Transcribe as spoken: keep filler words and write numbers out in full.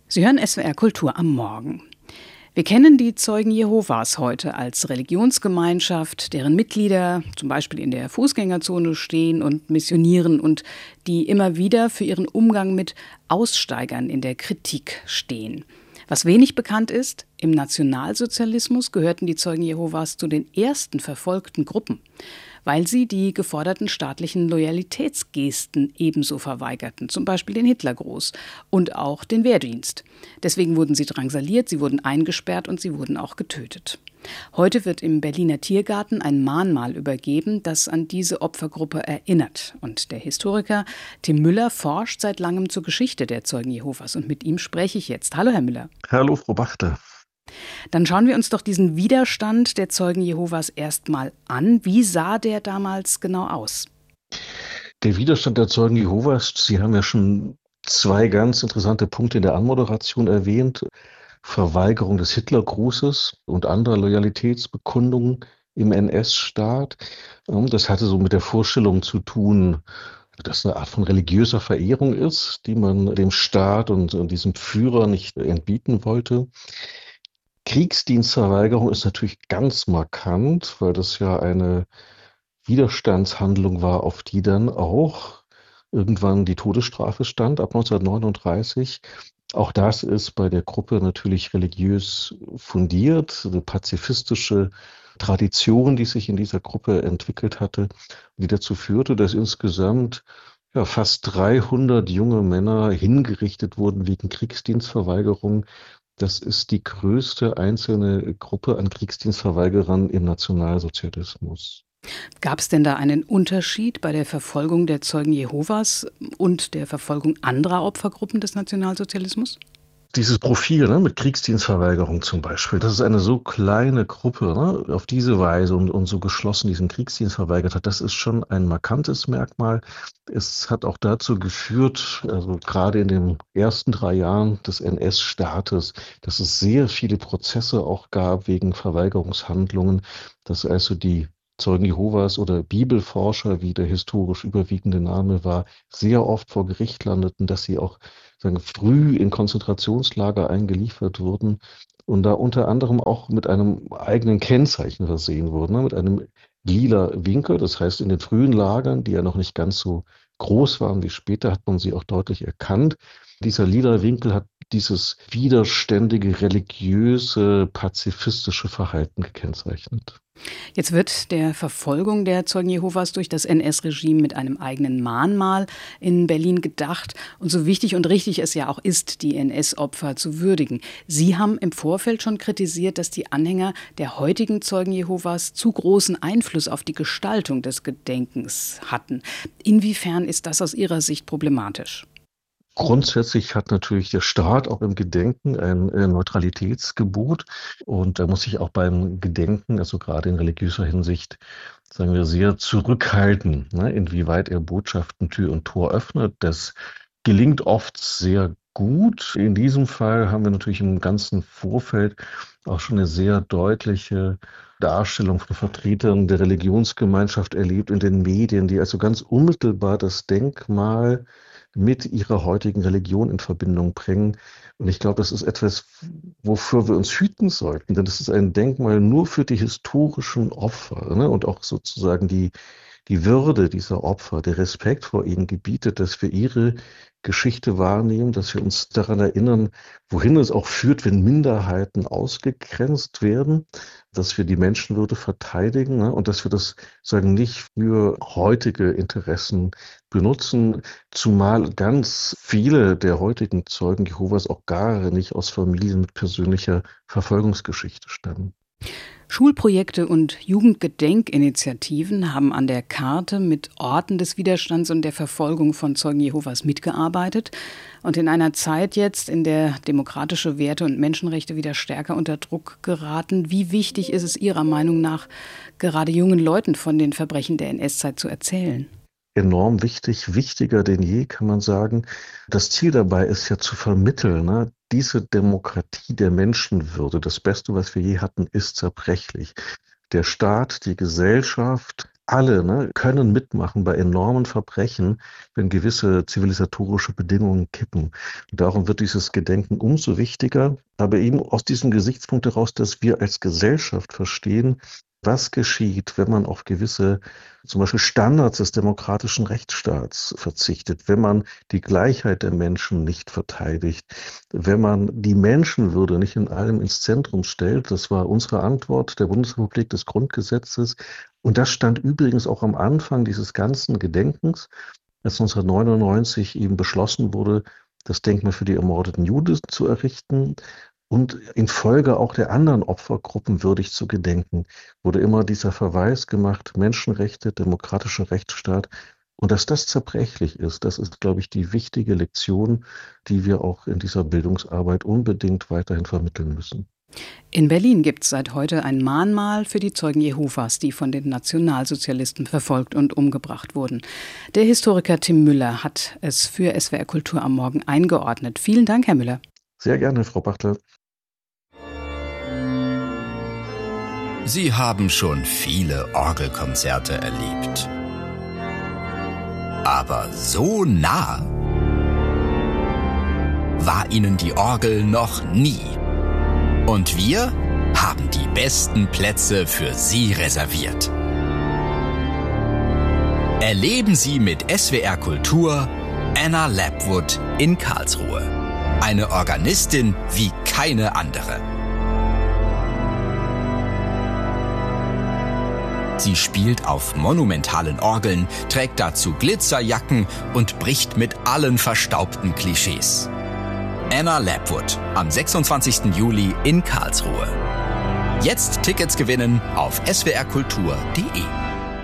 Sie hören S W R Kultur am Morgen. Wir kennen die Zeugen Jehovas heute als Religionsgemeinschaft, deren Mitglieder zum Beispiel in der Fußgängerzone stehen und missionieren und die immer wieder für ihren Umgang mit Aussteigern in der Kritik stehen. Was wenig bekannt ist, im Nationalsozialismus gehörten die Zeugen Jehovas zu den ersten verfolgten Gruppen, weil sie die geforderten staatlichen Loyalitätsgesten ebenso verweigerten, zum Beispiel den Hitlergruß und auch den Wehrdienst. Deswegen wurden sie drangsaliert, sie wurden eingesperrt und sie wurden auch getötet. Heute wird im Berliner Tiergarten ein Mahnmal übergeben, das an diese Opfergruppe erinnert. Und der Historiker Tim Müller forscht seit langem zur Geschichte der Zeugen Jehovas. Und mit ihm spreche ich jetzt. Hallo, Herr Müller. Hallo, Frau Bachte. Dann schauen wir uns doch diesen Widerstand der Zeugen Jehovas erstmal an. Wie sah der damals genau aus? Der Widerstand der Zeugen Jehovas, Sie haben ja schon zwei ganz interessante Punkte in der Anmoderation erwähnt. Verweigerung des Hitlergrußes und anderer Loyalitätsbekundungen im N S-Staat. Das hatte so mit der Vorstellung zu tun, dass es eine Art von religiöser Verehrung ist, die man dem Staat und diesem Führer nicht entbieten wollte. Kriegsdienstverweigerung ist natürlich ganz markant, weil das ja eine Widerstandshandlung war, auf die dann auch irgendwann die Todesstrafe stand, ab neunzehnhundertneununddreißig. Auch das ist bei der Gruppe natürlich religiös fundiert, eine pazifistische Tradition, die sich in dieser Gruppe entwickelt hatte, die dazu führte, dass insgesamt ja, fast dreihundert junge Männer hingerichtet wurden wegen Kriegsdienstverweigerung. Das ist die größte einzelne Gruppe an Kriegsdienstverweigerern im Nationalsozialismus. Gab es denn da einen Unterschied bei der Verfolgung der Zeugen Jehovas und der Verfolgung anderer Opfergruppen des Nationalsozialismus? Dieses Profil, ne, mit Kriegsdienstverweigerung zum Beispiel, das ist eine so kleine Gruppe, ne, auf diese Weise und, und so geschlossen diesen Kriegsdienst verweigert hat, das ist schon ein markantes Merkmal. Es hat auch dazu geführt, also gerade in den ersten drei Jahren des N S-Staates, dass es sehr viele Prozesse auch gab wegen Verweigerungshandlungen, dass also die Zeugen Jehovas oder Bibelforscher, wie der historisch überwiegende Name war, sehr oft vor Gericht landeten, dass sie auch sagen, früh in Konzentrationslager eingeliefert wurden und da unter anderem auch mit einem eigenen Kennzeichen versehen wurden, ne, mit einem lila Winkel. Das heißt, in den frühen Lagern, die ja noch nicht ganz so groß waren wie später, hat man sie auch deutlich erkannt. Dieser lila Winkel hat dieses widerständige, religiöse, pazifistische Verhalten gekennzeichnet. Jetzt wird der Verfolgung der Zeugen Jehovas durch das N S-Regime mit einem eigenen Mahnmal in Berlin gedacht. Und so wichtig und richtig es ja auch ist, die N S-Opfer zu würdigen. Sie haben im Vorfeld schon kritisiert, dass die Anhänger der heutigen Zeugen Jehovas zu großen Einfluss auf die Gestaltung des Gedenkens hatten. Inwiefern ist das aus Ihrer Sicht problematisch? Grundsätzlich hat natürlich der Staat auch im Gedenken ein äh, Neutralitätsgebot und da muss sich auch beim Gedenken, also gerade in religiöser Hinsicht, sagen wir, sehr zurückhalten, ne, inwieweit er Botschaften Tür und Tor öffnet. Das gelingt oft sehr gut. In diesem Fall haben wir natürlich im ganzen Vorfeld auch schon eine sehr deutliche Darstellung von Vertretern der Religionsgemeinschaft erlebt in den Medien, die also ganz unmittelbar das Denkmal mit ihrer heutigen Religion in Verbindung bringen. Und ich glaube, das ist etwas, wofür wir uns hüten sollten, denn das ist ein Denkmal nur für die historischen Opfer, ne? Und auch sozusagen die, die Würde dieser Opfer, der Respekt vor ihnen gebietet, dass wir ihre Geschichte wahrnehmen, dass wir uns daran erinnern, wohin es auch führt, wenn Minderheiten ausgegrenzt werden, dass wir die Menschenwürde verteidigen, ne, und dass wir das sagen nicht für heutige Interessen benutzen, zumal ganz viele der heutigen Zeugen Jehovas auch gar nicht aus Familien mit persönlicher Verfolgungsgeschichte stammen. Schulprojekte und Jugendgedenkinitiativen haben an der Karte mit Orten des Widerstands und der Verfolgung von Zeugen Jehovas mitgearbeitet. Und in einer Zeit jetzt, in der demokratische Werte und Menschenrechte wieder stärker unter Druck geraten, wie wichtig ist es Ihrer Meinung nach, gerade jungen Leuten von den Verbrechen der N S-Zeit zu erzählen? Enorm wichtig, wichtiger denn je, kann man sagen. Das Ziel dabei ist ja zu vermitteln, ne? Diese Demokratie der Menschenwürde, das Beste, was wir je hatten, ist zerbrechlich. Der Staat, die Gesellschaft, alle, ne, können mitmachen bei enormen Verbrechen, wenn gewisse zivilisatorische Bedingungen kippen. Und darum wird dieses Gedenken umso wichtiger, aber eben aus diesem Gesichtspunkt heraus, dass wir als Gesellschaft verstehen, was geschieht, wenn man auf gewisse, zum Beispiel Standards des demokratischen Rechtsstaats verzichtet, wenn man die Gleichheit der Menschen nicht verteidigt, wenn man die Menschenwürde nicht in allem ins Zentrum stellt. Das war unsere Antwort der Bundesrepublik des Grundgesetzes. Und das stand übrigens auch am Anfang dieses ganzen Gedenkens, als neunzehnhundertneunundneunzig eben beschlossen wurde, das Denkmal für die ermordeten Juden zu errichten. Und in Folge auch der anderen Opfergruppen würdig zu gedenken, wurde immer dieser Verweis gemacht, Menschenrechte, demokratischer Rechtsstaat. Und dass das zerbrechlich ist, das ist, glaube ich, die wichtige Lektion, die wir auch in dieser Bildungsarbeit unbedingt weiterhin vermitteln müssen. In Berlin gibt es seit heute ein Mahnmal für die Zeugen Jehovas, die von den Nationalsozialisten verfolgt und umgebracht wurden. Der Historiker Tim Müller hat es für S W R Kultur am Morgen eingeordnet. Vielen Dank, Herr Müller. Sehr gerne, Frau Bachtel. Sie haben schon viele Orgelkonzerte erlebt. Aber so nah war Ihnen die Orgel noch nie. Und wir haben die besten Plätze für Sie reserviert. Erleben Sie mit S W R Kultur Anna Lapwood in Karlsruhe. Eine Organistin wie keine andere. Sie spielt auf monumentalen Orgeln, trägt dazu Glitzerjacken und bricht mit allen verstaubten Klischees. Anna Lapwood am sechsundzwanzigsten Juli in Karlsruhe. Jetzt Tickets gewinnen auf s w r kultur punkt d e.